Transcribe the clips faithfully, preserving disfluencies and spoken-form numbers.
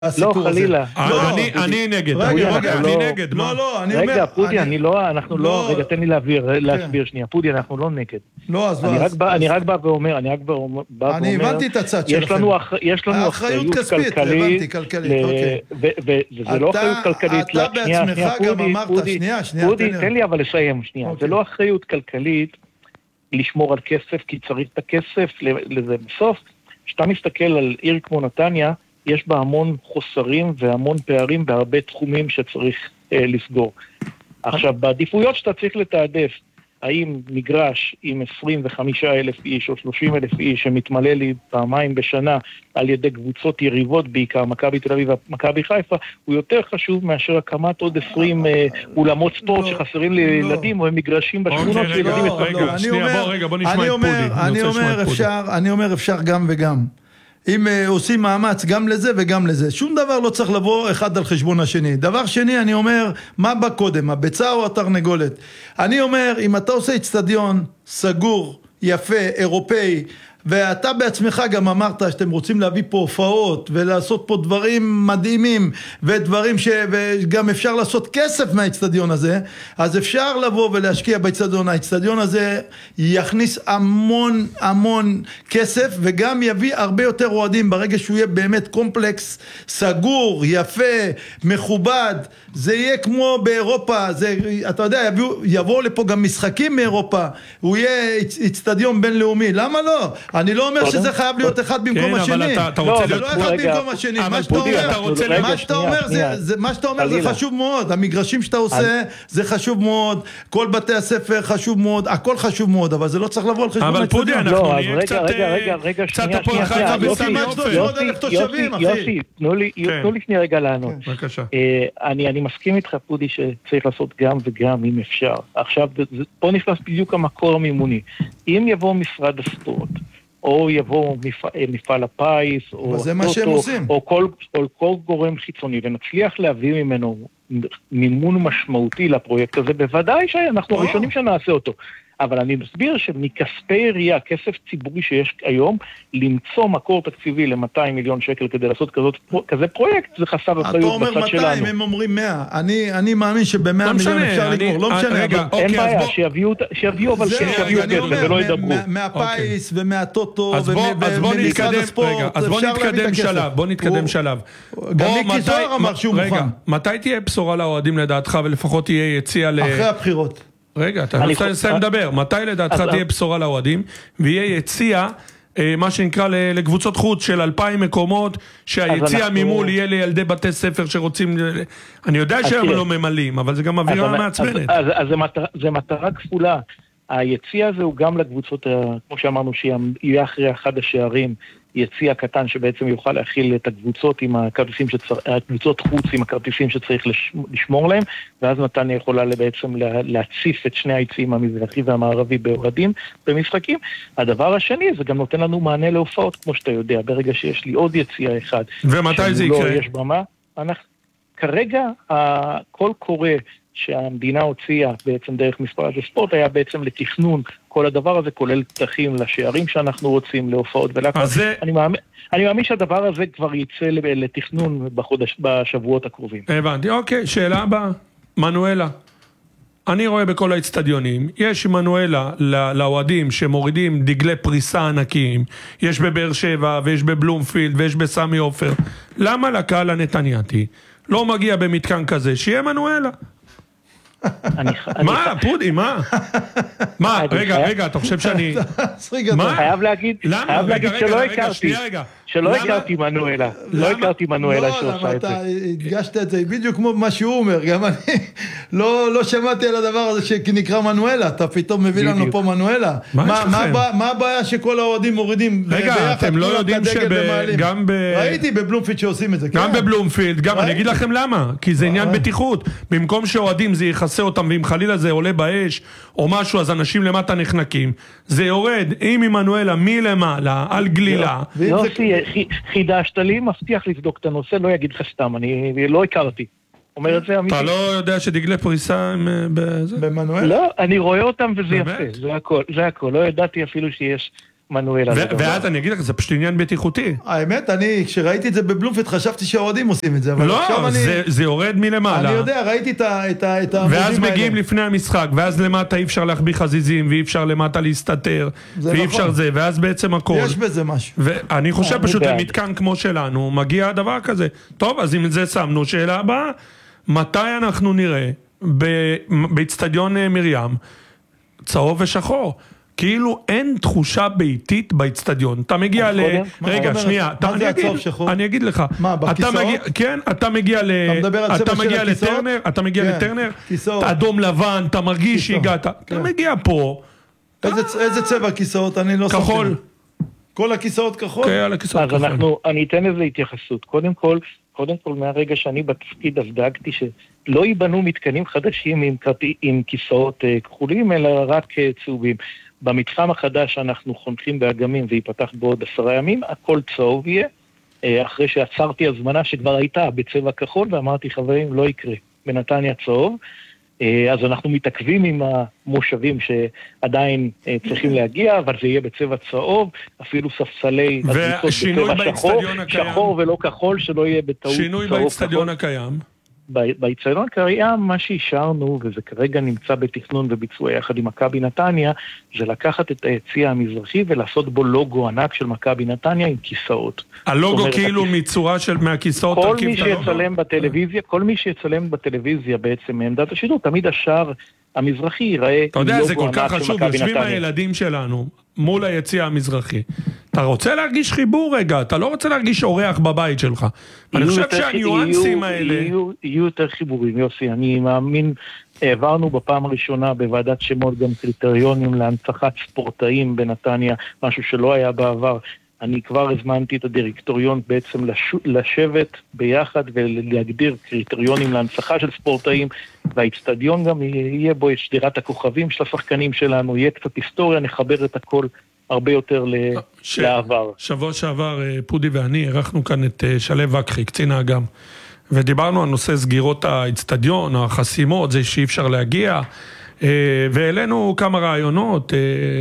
לא, חלילה. אני נגד. אני נגד. לא, לא, אני אומר... רגע, פודי, אני לא... אנחנו לא... רגע, תן לי להסביר שנייה. פודי, אנחנו לא נגד. לא, אז... אני רק בא ואומר, אני רק בא ואומר... אני הבנתי את הצד שלכם. יש לנו אחריות כלכלית. וזה לא אחריות כלכלית. אתה בעצמך גם אמרת, שנייה, שנייה. פודי, תן לי אבל לסיים, שנייה. זה לא אחריות כלכלית לשמור על כסף, כי צריך את הכסף לזה. בסוף, כשאתה מסתכל על עיר כמו נתניה, יש בה המון חוסרים והמון פערים בהרבה תחומים שצריך אה, לסגור. עכשיו, בעדיפויות שאתה צריך לתעדף, האם מגרש עם עשרים וחמישה אלף איש או שלושים אלף איש שמתמלא לי פעמיים בשנה על ידי קבוצות יריבות, בעיקר מכבי תל אביב ומכבי חיפה, הוא יותר חשוב מאשר הקמת עוד עשרים אה, אולמות ספורט לא, שחסרים לילדים לא. או מגרשים בשכונות שילדים ישחקו. אני אומר אפשר גם וגם. אם uh, עושים מאמץ גם לזה וגם לזה, שום דבר לא צריך לבוא אחד על חשבון השני. דבר שני, אני אומר, מה בא קודם, הביצה או התרנגולת? אני אומר, אם אתה עושה אצטדיון סגור, יפה, אירופאי, ואתה בעצמך גם אמרת שאתם רוצים להביא פה הופעות ולעשות פה דברים מדהימים ודברים שגם אפשר לעשות כסף מהאצטדיון הזה, אז אפשר לבוא ולהשקיע באצטדיון. האצטדיון הזה יכניס המון המון כסף וגם יביא הרבה יותר אוהדים ברגע שהוא יהיה באמת קומפלקס סגור, יפה, מכובד. זה יהיה כמו באירופה, זה, אתה יודע, יבוא, יבוא לפה גם משחקים מאירופה, הוא יהיה אצטדיון בינלאומי. למה לא? אני לא אומר שזה חייב להיות אחד במקום השני. זה לא אחד במקום השני. מה שאתה אומר זה מה שאתה אומר זה חשוב מאוד. המגרשים שאתה עושה זה חשוב מאוד. כל בתי הספר חשוב מאוד. הכל חשוב מאוד, אבל זה לא צריך לבוא על חשבון. אבל פודי, אנחנו נהיה קצת קצת הפועל חיפה בסמי עופר. יוסי, תנו לי שנייה רגע לענות. בבקשה. אני מסכים איתך, פודי, שצריך לעשות גם וגם אם אפשר. עכשיו, פה נכנס בדיוק המקור המימוני. אם יבוא משרד הספורט, או יבוא מפעל הפיס, או, או, או, כל, או כל גורם חיצוני, ונצליח להביא ממנו מימון משמעותי לפרויקט הזה, בוודאי שאנחנו הראשונים שנעשה אותו. אבל אני מסביר שמכספי עירייה, כסף ציבורי שיש היום, למצוא מקור תקציבי ל-מאתיים מיליון שקל כדי לעשות כזאת, כזה פרויקט, זה חסר אחריות בצד שלנו. אתה אומר מאתיים, הם אומרים מאה. אני, אני מאמין שבמאה מיליון אפשר לגמור, לא משנה. אין בעיה, שיביאו, אבל שיביאו כסף ולא ידברו. מהפייס ומהטוטו וממשרד הספורט, אז בוא נתקדם שלב, בוא נתקדם שלב. גם מיקי זוהר אמר שהוא מוכן. מתי תהיה בשורה לאוהדים לדעתך, ולפחות תהיה יציאה ל... אחרי הבחירות. רגע, אתה רוצה לסיים לדבר. מתי לדעתך תהיה בשורה לאוהדים, ויהיה יציאה, מה שנקרא לקבוצות חוץ של אלפיים מקומות, שהיציאה ממול יהיה לילדי בתי ספר שרוצים... אני יודע שהם לא ממלאים, אבל זה גם אווירה מעצבנת. אז זה מטרה כפולה. היציאה הזה הוא גם לקבוצות, כמו שאמרנו, שיהיה אחרי אחד השערים, יציע קטן שבעצם יוכל להכיל את הקבוצות עם הכרטיסים שצריך, הקבוצות חוץ עם הכרטיסים שצריך לשמור להם, ואז נתניה יכולה בעצם להציף את שני היציעים המזרחי והמערבי באוהדים במשחקים. הדבר השני, זה גם נותן לנו מענה להופעות, כמו שאתה יודע, ברגע שיש לי עוד יציע אחד. ומתי זה יקרה? יש במה, אנחנו, כרגע, הכל קורה שהמדינה הוציאה בעצם דרך משרד הספורט, היה בעצם לתכנון כל הדבר הזה, כולל פתחים לשערים שאנחנו רוצים, להופעות ולהכל. זה... אני מאמין, אני מאמין שהדבר הזה כבר יצא לתכנון בחודש, בשבועות הקרובים. הבנתי, אוקיי, שאלה הבאה. מנואלה. אני רואה בכל האצטדיונים, יש מנואלה לאוהדים שמורידים דגלי פריסה ענקיים, יש בבאר שבע ויש בבלומפילד ויש בסמי עופר. למה לקהל הנתנייתי לא מגיע במתקן כזה? שיהיה מנואלה. מה, פודי, מה? מה, רגע, רגע, אתה חושב שאני... מה? חייב להגיד, חייב להגיד שלא הכרתי, שלא הכרתי מנואלה, לא הכרתי מנואלה שעושה את זה. אתה הדגשת את זה, בדיוק כמו מה שהוא אומר, גם אני לא שמעתי על הדבר הזה שנקרא מנואלה, אתה פתאום מביא לנו פה מנואלה. מה הבעיה שכל האוהדים מורידים? רגע, אתם לא יודעים שגם ב... ראיתי בבלומפילד שעושים את זה. גם בבלומפילד, גם, אני אגיד לכם למה, כי זה עניין בטיחות, במקום שאוהדים זה יכסה אותם, ואם חלילה זה עולה באש או משהו, אז אנשים למטה נחנקים, זה יורד עם מנואלה מלמעלה על גלילה. יוסי, חידשת לי, מבטיח לבדוק את הנושא, לא יגיד לך סתם, אני לא הכרתי. אומר את זה אמיתי. אתה לא יודע שדגלי פריסה הם בזה? במנואלה? לא, אני רואה אותם וזה יפה, זה הכל, זה הכל. לא ידעתי אפילו שיש מנואלה. ואז אני אגיד לך, זה פשוט עניין בטיחותי. האמת, אני, כשראיתי את זה בבלומפילד, חשבתי שהאוהדים עושים את זה. לא, זה יורד מלמעלה. אני יודע, ראיתי את העמודים האלה. ואז מגיעים לפני המשחק, ואז למטה אי אפשר להחביא חזיזים, ואי אפשר למטה להסתתר, ואי אפשר זה, ואז בעצם הכל. יש בזה משהו. ואני חושב פשוט למתקן כמו שלנו, מגיע הדבר כזה. טוב, אז אם זה שמנו, שאלה הבאה, מתי אנחנו נראה באצטדיון מרים, צהוב ושחור? כאילו אין תחושה ביתית באצטדיון. אתה מגיע ל... רגע, שנייה. מה זה הצהוב שחור? אני אגיד לך. מה, בכיסאות? כן, אתה מגיע ל... אתה מדבר על צבע של הכיסאות? אתה מגיע לטרנר, אדום לבן, אתה מרגיש שהגעת. אתה מגיע פה. איזה צבע כיסאות? אני לא סופר. כחול. כל הכיסאות כחול? כן, על הכיסאות כחול. אז אנחנו, אני אתן איזה התייחסות. קודם כל, קודם כל מהרגע שאני בתפקיד אז דאגתי שלא ייבנו מתקנים חדשים עם, עם כיסאות כחולים, אלא רק צהובים. במתחם החדש אנחנו חונכים באגמים ויפתח בעוד עשרה ימים, הכל צהוב יהיה, אחרי שעצרתי הזמנה שכבר הייתה בצבע כחול, ואמרתי חברים לא יקרה, בנתניה צהוב, אז אנחנו מתעכבים עם המושבים שעדיין צריכים להגיע, אבל זה יהיה בצבע צהוב, אפילו ספסלי ושינוי באצטדיון הקיים, שחור ולא כחול, שלא יהיה בטעות צהוב. שינוי באצטדיון הקיים. באצטדיון הקיים, מה שהשארנו, וזה כרגע נמצא בתכנון וביצוע יחד עם מכבי נתניה, זה לקחת את היציע המזרחי ולעשות בו לוגו ענק של מכבי נתניה עם כיסאות. הלוגו כאילו מצורה של מהכיסאות כל מי שיצלם בטלוויזיה, כל מי שיצלם בטלוויזיה בעצם מעמדת השידור, תמיד השאר המזרחי ייראה אתה יודע, זה כל כך חשוב, יושבים הילדים שלנו מול היציע המזרחי. אתה רוצה להרגיש חיבור רגע, אתה לא רוצה להרגיש אורח בבית שלך. אני חושב שהניואנסים האלה... יהיו יותר חיבורים, יוסי, אני מאמין, העברנו בפעם הראשונה בוועדת שמות גם קריטריונים להנצחת ספורטאים בנתניה, משהו שלא היה בעבר. אני כבר הזמנתי את הדירקטוריון בעצם לש... לשבת ביחד ולהגדיר קריטריונים להנצחה של ספורטאים, והאצטדיון גם יהיה בו את שדירת הכוכבים של השחקנים שלנו, יהיה קצת היסטוריה, נחבר את הכל הרבה יותר ש... לעבר. שבוע שעבר פודי ואני ערכנו כאן את שלב וקחי, קצין האג"ם, ודיברנו על נושא סגירות האצטדיון, החסימות, זה שאי אפשר להגיע, והעלינו כמה רעיונות.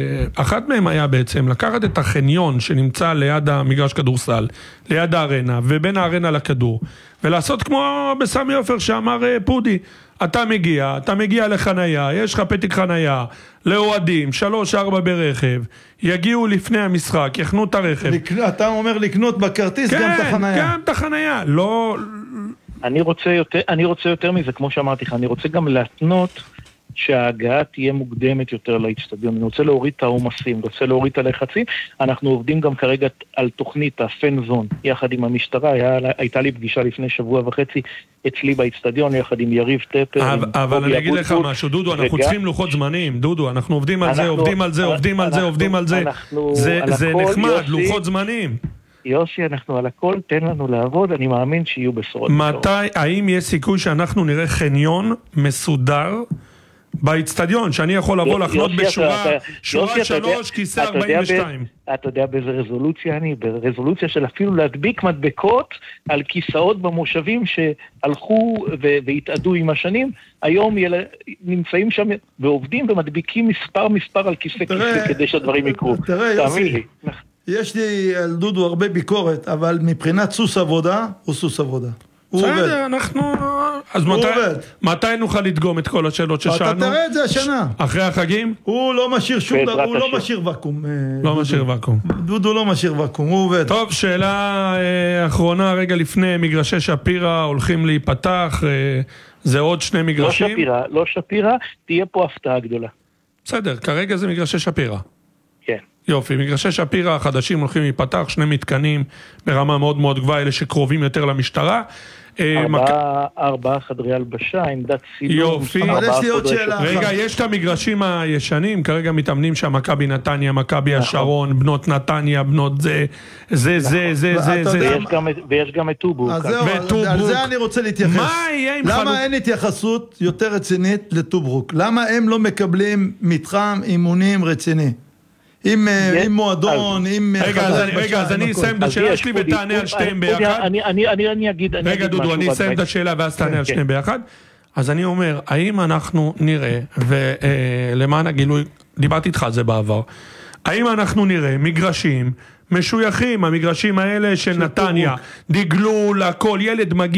אחת מהם היה בעצם לקחת את החניון שנמצא ליד המגרש כדורסל, ליד הארנה ובין הארנה לכדור, ולעשות כמו בסמי עופר שאמר פודי, אתה מגיע, אתה מגיע לחנייה, יש לך פתק חנייה, לאוהדים, שלוש ארבע ברכב, יגיעו לפני המשחק, יחנו את הרכב. אתה אומר לקנות בכרטיס כן, גם את החנייה. כן, גם את החנייה, לא... אני רוצה יותר, אני רוצה יותר מזה, כמו שאמרתי לך, אני רוצה גם להתנות שההגעה תהיה מוקדמת יותר לאצטדיון. אני רוצה להוריד את העומסים, אני רוצה להוריד את הלחצים. אנחנו עובדים גם כרגע על תוכנית הפן-זון, יחד עם המשטרה. היה, הייתה לי פגישה לפני שבוע וחצי אצלי באצטדיון, יחד עם יריב טפר. אבל, אבל אני אגיד לך משהו, דודו, אנחנו וגם... צריכים לוחות זמנים, דודו, אנחנו עובדים על זה, עובדים על זה, עובדים על זה, עובדים על זה. זה, זה נחמד, לוחות זמנים. יוסי, אנחנו על הכל, תן לנו לעבוד, אני מאמין שיהיו בשורות. מתי, האם יש סיכוי שאנחנו נראה חניון מסודר באצטדיון, שאני יכול לבוא לחנות בשורה שורה שלוש, כיסא ארבעים ושתיים. אתה יודע באיזה רזולוציה אני, ברזולוציה של אפילו להדביק מדבקות על כיסאות במושבים שהלכו והתעדו עם השנים, היום נמצאים שם ועובדים ומדביקים מספר מספר על כיסא כיסא כדי שהדברים יקרו. תראה יוסי, יש לי על דודו הרבה ביקורת, אבל מבחינת סוס עבודה, הוא סוס עבודה. בסדר, אנחנו... אז מתי, מתי נוכל לדגום את כל השאלות ששאלנו? אתה תראה את זה השנה. אחרי החגים? הוא לא משאיר שום דבר, הוא לא משאיר וקום. לא משאיר וקום. דודו לא משאיר וקום, הוא עובד. טוב, שאלה אחרונה, רגע לפני, מגרשי שפירא הולכים להיפתח, זה עוד שני מגרשים? לא שפירא, לא שפירא, תהיה פה הפתעה גדולה. בסדר, כרגע זה מגרשי שפירא. כן. יופי, מגרשי שפירא החדשים הולכים להיפתח, שני מתקנים ברמה מאוד מאוד גבוהה, אלה שקרובים יותר למשטרה. ארבעה, ארבעה חדרי הלבשה, עמדת צילום. יופי. אבל יש לי עוד שאלה. רגע, יש את המגרשים הישנים, כרגע מתאמנים שם מכבי נתניה, מכבי השרון, בנות נתניה, בנות זה, זה, זה, זה, זה, זה. ויש גם את טובוק. אז זהו, על זה אני רוצה להתייחס. מה יהיה עם חלוק? למה אין התייחסות יותר רצינית לטוברוק? למה הם לא מקבלים מתחם אימונים רציני? עם מועדון, עם... רגע, אז אני אסיים את השאלה שלי ותענה על שתיהם ביחד. אני אגיד... רגע דודו, אני אסיים את השאלה ואז תענה על שתיהם ביחד. אז אני אומר, האם אנחנו נראה, ולמען הגילוי, דיברתי איתך על זה בעבר, האם אנחנו נראה מגרשים משויכים, המגרשים האלה של נתניה, דגלול, הכל, ילד מגיע